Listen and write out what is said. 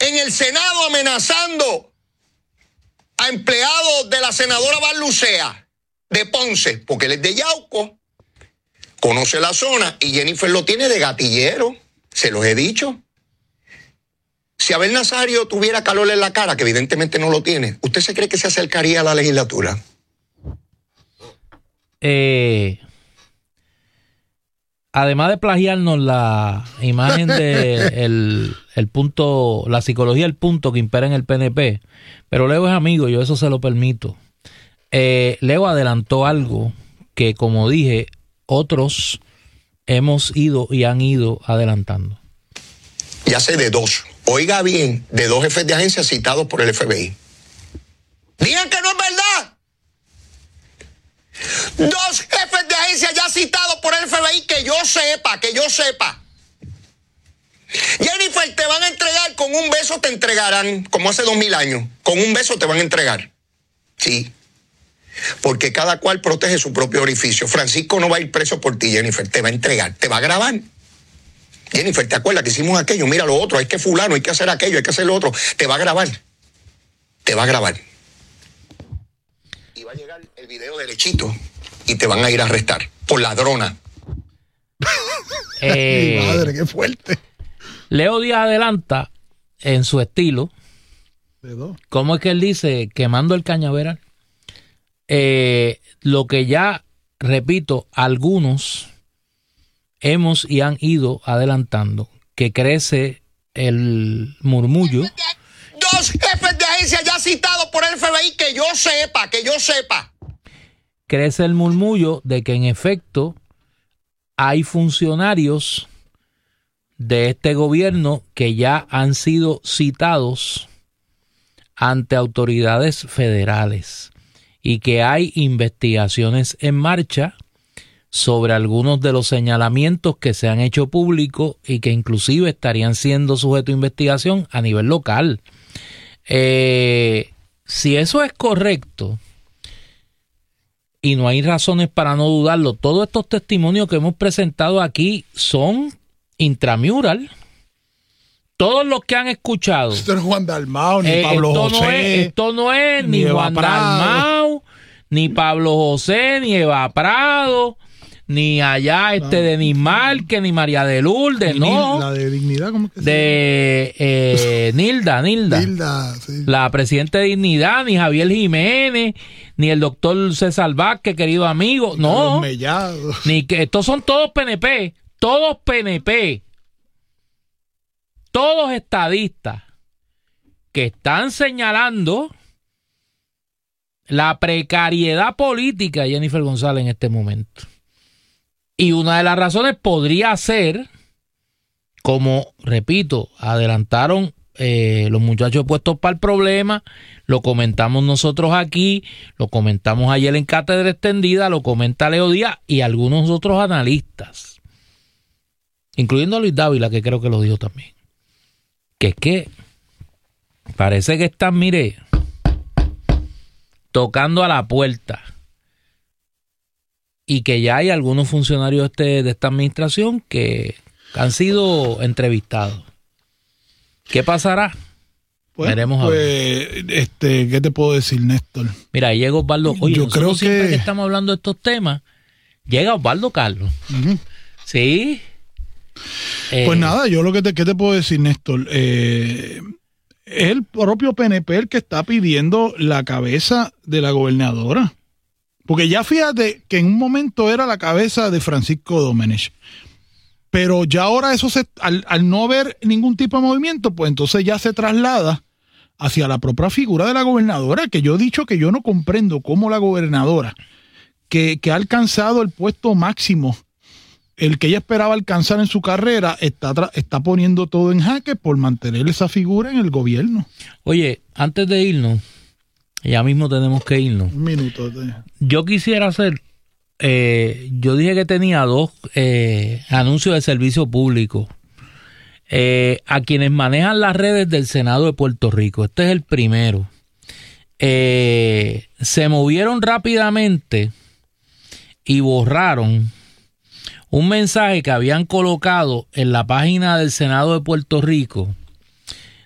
en el Senado amenazando a empleados de la senadora Barlucea de Ponce, porque él es de Yauco, conoce la zona y Jennifer lo tiene de gatillero, se los he dicho. Si Abel Nazario tuviera calor en la cara, que evidentemente no lo tiene, ¿usted se cree que se acercaría a la legislatura? Además de plagiarnos la imagen de el punto, la psicología del punto que impera en el PNP, pero Leo es amigo, yo eso se lo permito. Leo adelantó algo que, como dije, otros hemos ido y han ido adelantando. Ya sé de dos. Oiga bien, de dos jefes de agencia citados por el FBI. Digan que no es verdad. Dos jefes de agencia ya citados por el FBI que yo sepa. Jennifer, te van a entregar con un beso, te entregarán, como hace 2000 años. Con un beso te van a entregar. Sí. Porque cada cual protege su propio orificio. Francisco no va a ir preso por ti, Jennifer. Te va a entregar, te va a grabar. Jennifer, ¿te acuerdas que hicimos aquello? Mira lo otro, hay que fulano, hay que hacer aquello, hay que hacer lo otro. Te va a grabar. Te va a grabar. Y va a llegar el video derechito y te van a ir a arrestar por ladrona. Mi madre, qué fuerte. Leo Díaz adelanta en su estilo. ¿Cómo es que él dice? Quemando el cañaveral. Lo que ya, repito, algunos hemos y han ido adelantando, que crece el murmullo. Dos jefes de agencia ya citados por el FBI que yo sepa. Crece el murmullo de que en efecto hay funcionarios de este gobierno que ya han sido citados ante autoridades federales y que hay investigaciones en marcha sobre algunos de los señalamientos que se han hecho públicos y que inclusive estarían siendo sujeto a investigación a nivel local. Si eso es correcto, y no hay razones para no dudarlo, todos estos testimonios que hemos presentado aquí son intramural. Todos los que han escuchado. Esto no es Juan Dalmau, ni Pablo José. Esto no es ni Juan Dalmau, ni Pablo José, ni Eva Prado, ni allá Denis Márquez, ni María de Lourdes, no. La de Dignidad, ¿cómo es que se llama? Nilda, sí. La presidenta de Dignidad, ni Javier Jiménez, ni el doctor César Vázquez, querido amigo, no. Ni que estos son todos PNP, todos estadistas que están señalando la precariedad política de Jennifer González en este momento. Y una de las razones podría ser, como, repito, adelantaron los muchachos puestos para el problema, lo comentamos nosotros aquí, lo comentamos ayer en Cátedra Extendida, lo comenta Leo Díaz y algunos otros analistas, incluyendo a Luis Dávila, que creo que lo dijo también, que es que parece que están, mire, tocando a la puerta y que ya hay algunos funcionarios de esta administración que han sido entrevistados. ¿Qué pasará? Veremos a ver. ¿Qué te puedo decir, Néstor? Mira, ahí llega Osvaldo. Oye, yo creo que siempre que estamos hablando de estos temas, llega Osvaldo Carlos. Uh-huh. Sí. Pues nada, yo ¿qué te puedo decir, Néstor? Es el propio PNP el que está pidiendo la cabeza de la gobernadora. Porque ya fíjate que en un momento era la cabeza de Francisco Domenech. Pero ya ahora eso al no haber ningún tipo de movimiento, pues entonces ya se traslada hacia la propia figura de la gobernadora, que yo he dicho que yo no comprendo cómo la gobernadora, que ha alcanzado el puesto máximo, el que ella esperaba alcanzar en su carrera, está poniendo todo en jaque por mantener esa figura en el gobierno. Oye, antes de irnos, ya mismo tenemos que irnos. Un minuto. Yo quisiera hacer, yo dije que tenía dos anuncios de servicio público a quienes manejan las redes del Senado de Puerto Rico. Este es el primero. Se movieron rápidamente y borraron un mensaje que habían colocado en la página del Senado de Puerto Rico